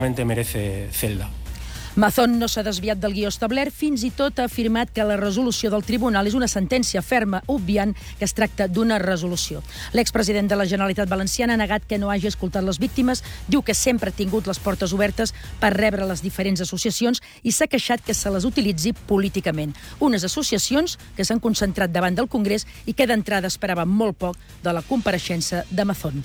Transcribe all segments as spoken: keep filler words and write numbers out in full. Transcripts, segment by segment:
merece celda. Mazón no s'ha desviat del guió establert, fins i tot ha afirmat que la resolució del tribunal és una sentència ferma, obviant que es tracta d'una resolució. L'expresident de la Generalitat Valenciana ha negat que no hagi escoltat les víctimes, diu que sempre ha tingut les portes obertes per rebre les diferents associacions i s'ha queixat que se les utilitzi políticament. Unes associacions que s'han concentrat davant del Congrés i que d'entrada esperaven molt poc de la compareixença de Mazón.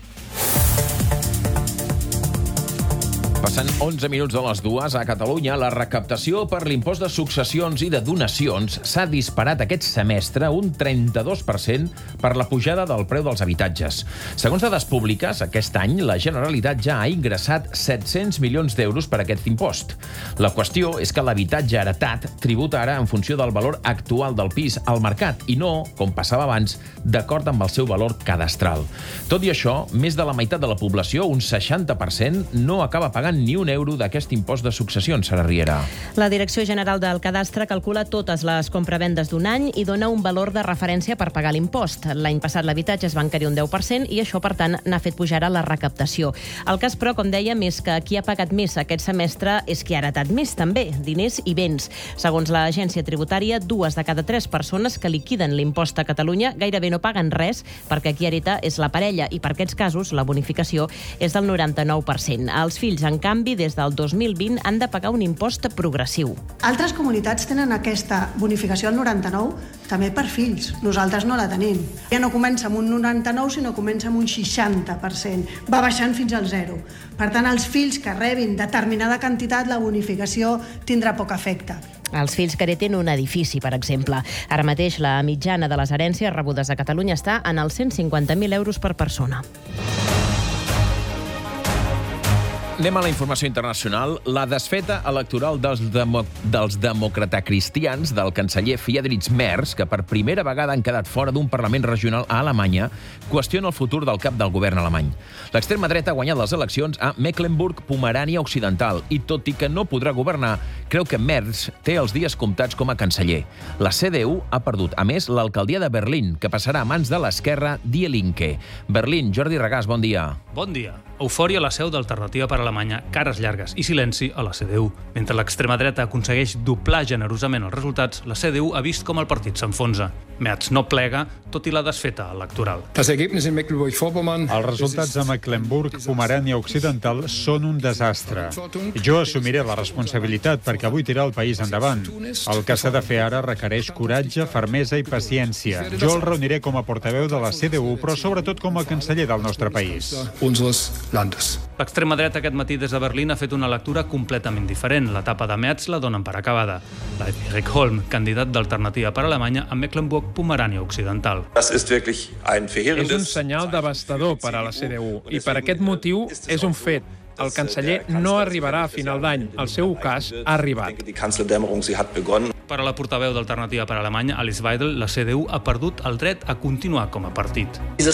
Passant onze minuts de les dues, a Catalunya, la recaptació per l'impost de successions i de donacions s'ha disparat aquest semestre un trenta-dos per cent per la pujada del preu dels habitatges. Segons dades públiques, aquest any la Generalitat ja ha ingressat set-cents milions d'euros per aquest impost. La qüestió és que l'habitatge heretat tributa ara en funció del valor actual del pis al mercat i no, com passava abans, d'acord amb el seu valor cadastral. Tot i això, més de la meitat de la població, un seixanta per cent, no acaba pagant ni un euro d'aquest impost de successions, Sara Riera. La Direcció General del Cadastre calcula totes les compravendes d'un any i dona un valor de referència per pagar l'impost. L'any passat l'habitatge es va encarir un deu per cent i això, per tant, n'ha fet pujar a la recaptació. El cas, però, com dèiem, és que qui ha pagat més aquest semestre és qui ha heretat més, també, diners i béns. Segons l'agència tributària, dues de cada tres persones que liquiden l'impost a Catalunya gairebé no paguen res perquè qui hereta és la parella i per aquests casos la bonificació és del noranta-nou per cent. Els fills, en canvi, des del dos mil vint han de pagar un impost progressiu. Altres comunitats tenen aquesta bonificació al noranta-nou també per fills. Nosaltres no la tenim. Ja no comença amb un noranta-nou, sinó comença amb un seixanta per cent. Va baixant fins al zero. Per tant, els fills que rebin determinada quantitat, la bonificació tindrà poc efecte. Els fills que hereten un edifici, per exemple. Ara mateix la mitjana de les herències rebudes a Catalunya està en els cent cinquanta mil euros per persona. Anem a la informació internacional. La desfeta electoral dels, demo, dels democratacristians del canceller Friedrich Merz, que per primera vegada han quedat fora d'un Parlament regional a Alemanya, qüestiona el futur del cap del govern alemany. L'extrema dreta ha guanyat les eleccions a Mecklenburg-Pomerània Occidental i, tot i que no podrà governar, creu que Merz té els dies comptats com a canceller. La C D U ha perdut, a més, l'alcaldia de Berlín, que passarà a mans de l'esquerra Die Linke. Berlín, Jordi Regàs, bon dia. Bon dia. Eufòria a la seu d'Alternativa per Alemanya, cares llargues i silenci a la C D U. Mentre l'extrema dreta aconsegueix doblar generosament els resultats, la C D U ha vist com el partit s'enfonsa. Merz no plega, tot i la desfeta electoral. Els resultats a Mecklenburg-Pomerània Occidental són un desastre. Jo assumiré la responsabilitat perquè vull tirar el país endavant. El que s'ha de fer ara requereix coratge, fermesa i paciència. Jo el reuniré com a portaveu de la C D U, però sobretot com a canceller del nostre país. L'extrema dreta aquest matí des de Berlín ha fet una lectura completament diferent. L'etapa de Merz la donen per acabada. La Erich Holm, candidat d'Alternativa per Alemanya a Mecklenburg-Pomerània Occidental. És un senyal devastador per a la C D U i per aquest motiu és un fet. El canceller no arribarà a final d'any. El seu ocàs ha arribat. Per a la portaveu d'Alternativa per Alemanya, Alice Weidel, la C D U ha perdut el dret a continuar com a partit.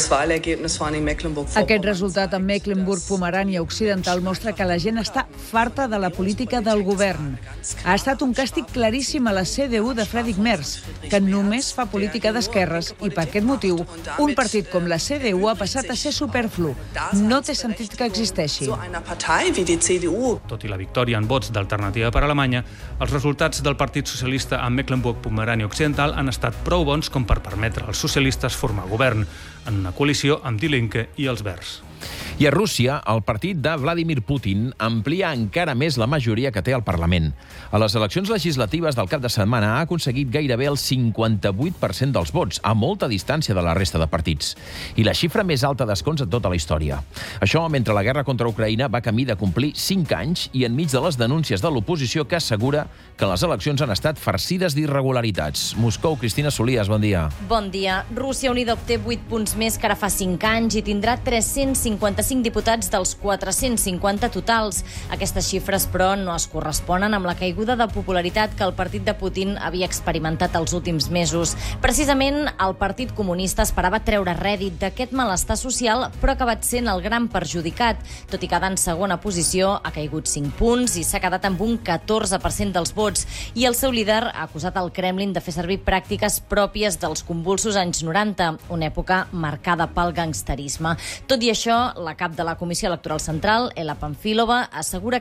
Aquest resultat a Mecklenburg-Pomerània Occidental mostra que la gent està farta de la política del govern. Ha estat un càstig claríssim a la C D U de Friedrich Merz, que només fa política d'esquerres i per aquest motiu un partit com la C D U ha passat a ser superflu. No té sentit que existeixi. Tot i la victòria en vots d'Alternativa per Alemanya, els resultats del Partit Socialista a Mecklenburg-Pomerània Occidental han estat prou bons com per permetre als socialistes formar govern en una coalició amb Die Linke i els Verds. I a Rússia, el partit de Vladimir Putin amplia encara més la majoria que té al Parlament. A les eleccions legislatives del cap de setmana ha aconseguit gairebé el cinquanta-vuit per cent dels vots, a molta distància de la resta de partits. I la xifra més alta d'escons de tota la història. Això mentre la guerra contra Ucraïna va camí de complir cinc anys i enmig de les denúncies de l'oposició que assegura que les eleccions han estat farcides d'irregularitats. Moscou, Cristina Solias, bon dia. Bon dia. Rússia Unida obté vuit punts més que ara fa cinc anys i tindrà tres-cents cinquanta-cinc diputats dels quatre-cents cinquanta totals. Aquestes xifres, però, no es corresponen amb la caiguda de popularitat que el partit de Putin havia experimentat els últims mesos. Precisament, el Partit Comunista esperava treure rèdit d'aquest malestar social, però ha acabat sent el gran perjudicat. Tot i quedar en segona posició, ha caigut cinc punts i s'ha quedat amb un catorze per cent dels vots. I el seu líder ha acusat el Kremlin de fer servir pràctiques pròpies dels convulsos anys noranta, una època marcada pel gangsterisme. Tot i això, la La cap de la Comissió Electoral Central, Ela Pamfilova, assegura